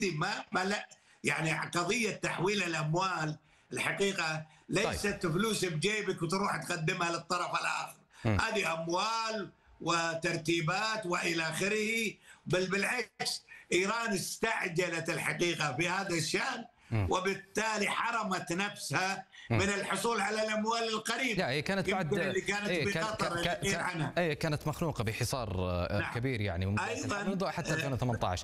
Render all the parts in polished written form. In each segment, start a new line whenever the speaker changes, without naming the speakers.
ما لا يعني قضية تحويل الأموال الحقيقة ليست فلوس بجيبك وتروح تقدمها للطرف الآخر. هذه أموال وترتيبات وإلى آخره. بل بالعكس إيران استعجلت الحقيقة في هذا الشأن، وبالتالي حرمت نفسها من الحصول على الأموال القريبة.
هي كانت بعد
اللي كانت بقطر عنها.
كانت مخنوقة بحصار كبير يعني منذ حتى 2018.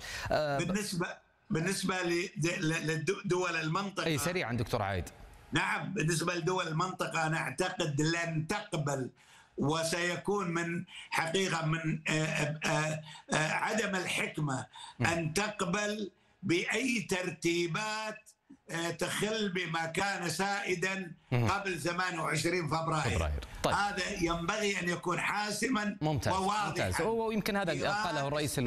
بالنسبة لدول المنطقة
سريعا دكتور عايد.
نعم، بالنسبة لدول المنطقة أنا أعتقد لن تقبل، وسيكون من حقيقة من عدم الحكمة أن تقبل بأي ترتيبات تخل بما كان سائدا قبل 28 فبراير.
طيب.
هذا ينبغي أن يكون حاسما وواضحا.
ويمكن هذا قاله الرئيس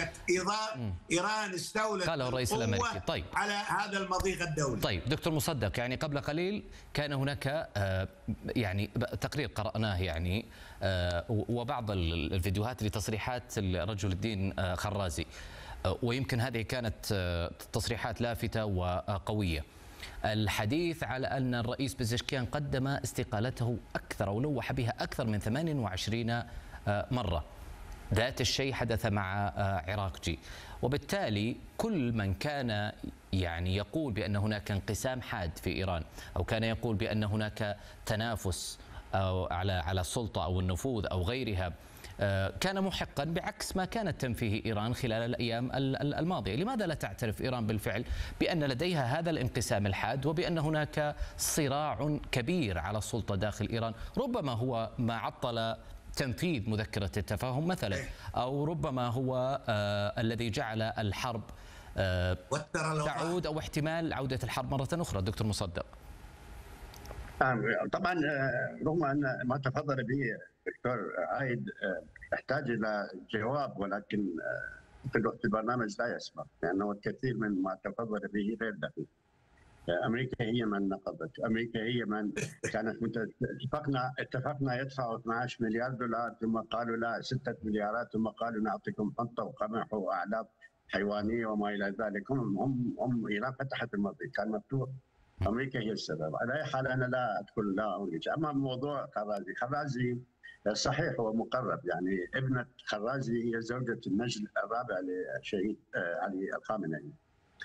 إيران استولت
قاله الرئيس الأمريكي. طيب.
على هذا المضيق الدولي.
طيب دكتور مصدق، يعني قبل قليل كان هناك يعني تقرير قرأناه يعني وبعض الفيديوهات لتصريحات رجل الدين خرازي، ويمكن هذه كانت تصريحات لافتة وقوية. الحديث على أن الرئيس بزشكيان قدم استقالته أكثر أو لوح بها أكثر من 28 مرة. ذات الشيء حدث مع عراقجي، وبالتالي كل من كان يعني يقول بأن هناك انقسام حاد في إيران، أو كان يقول بأن هناك تنافس أو على السلطة أو النفوذ أو غيرها، كان محقا بعكس ما كانت تنفيه إيران خلال الأيام الماضية. لماذا لا تعترف إيران بالفعل بأن لديها هذا الانقسام الحاد، وبأن هناك صراع كبير على السلطة داخل إيران، ربما هو ما عطل تنفيذ مذكرة التفاهم مثلا، أو ربما هو الذي جعل الحرب تعود، أو احتمال عودة الحرب مرة أخرى؟ دكتور مصدق.
طبعا رغم أن ما تفضل به دكتور عايد يحتاج إلى جواب، ولكن في البرنامج لا يسمح، لأنه الكثير من ما تفضل به غير دقيق. أمريكا هي من نقضت، أمريكا هي من كانت اتفقنا يدفعوا 12 مليار دولار، ثم قالوا لا 6 مليارات، ثم قالوا نعطيكم حنطة وقمح وأعلاف حيوانية وما إلى ذلك. هم إيران فتحت المضيق، كان مفتوح. أمريكا هي السبب. على أي حال أنا لا أدخل لا أولج. أما موضوع خرازي صحيح هو مقرب، يعني ابنة خرازي هي زوجة النجل الرابع للشهيد علي الخامنئي،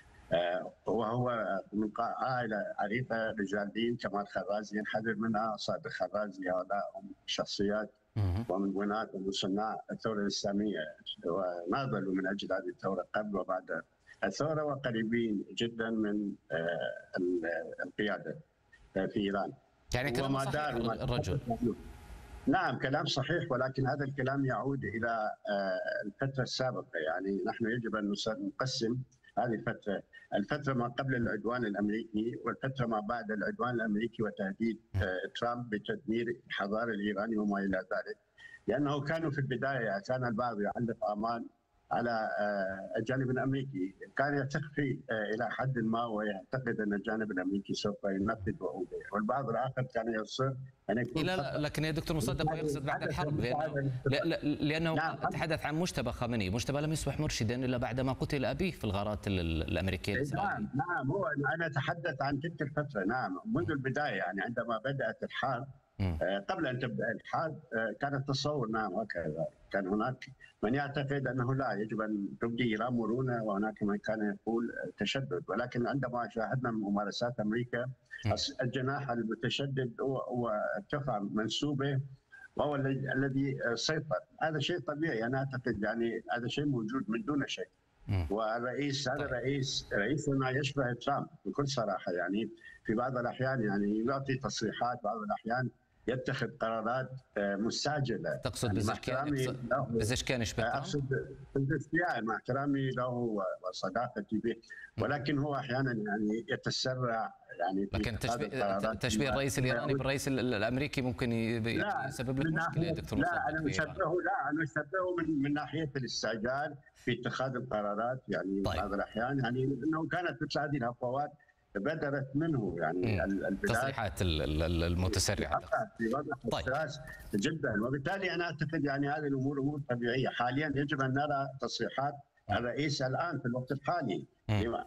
وهو من عائلة عريقة رجال دين. كمال خرازي ينحدر منها، صادق خرازي، هؤلاء هم شخصيات ومن بناة ومن صناع الثورة الإسلامية، وناضلوا من أجل هذه الثورة قبل وبعد الثورة، وقريبين جدا من القيادة في إيران.
يعني كلام صحيح الرجل.
نعم كلام صحيح، ولكن هذا الكلام يعود إلى الفترة السابقة. يعني نحن يجب أن نقسم هذه الفترة ما قبل العدوان الأمريكي، والفترة ما بعد العدوان الأمريكي وتهديد ترامب بتدمير الحضارة الإيرانية وما إلى ذلك. لأنه كانوا في البداية كان البعض يعلق آمال على الجانب الامريكي، كان يتخفي الى حد ما ويعتقد ان الجانب الامريكي سوف ينفذ وعوده، والبعض الاخر كان يصر ان يكون
لا لكن يا دكتور مصدق هو يقصد بعد الحرب، لانه تحدث عن مجتبى خامنئي. مجتبى لم يصبح مرشدا الا بعدما قتل ابيه في الغارات الامريكيه.
نعم هو انا اتحدث عن تلك الفتره، نعم منذ البدايه، يعني عندما بدات الحرب. قبل ان تبدا الحرب كان التصور نعم هكذا، كان هناك من يعتقد انه لا يجب ان تبدي ايران مرونه، وهناك من كان يقول تشدد. ولكن عندما شاهدنا ممارسات امريكا الجناح المتشدد وارتفع منسوبه، وهو الذي سيطر. هذا شيء طبيعي، انا اعتقد يعني هذا شيء موجود من دون شك. والرئيس هذا رئيسنا يشبه ترامب بكل صراحه، يعني في بعض الاحيان يعني يعطي تصريحات، بعض الاحيان يتخذ قرارات مستعجله.
تقصد بزشكيان يشبه ترامب؟
اقصد بزشكيان مع احترامي له وصداقتي به، ولكن هو احيانا يعني يتسرع يعني.
لكن تشبيه الرئيس الايراني بالرئيس الامريكي ممكن يسبب لك مشكله يا دكتور مصدق.
لا انا اشبهه من ناحيه الاستعجال في اتخاذ القرارات، يعني بعض الاحيان يعني انه كانت مثل هذه الهفوات بدرت منه، يعني
التصريحات المتسرعه
في وضع حساس جدا. وبالتالي انا اعتقد يعني هذه الامور امور طبيعيه. حاليا يجب ان نرى تصريحات الرئيس الان في الوقت الحالي، لما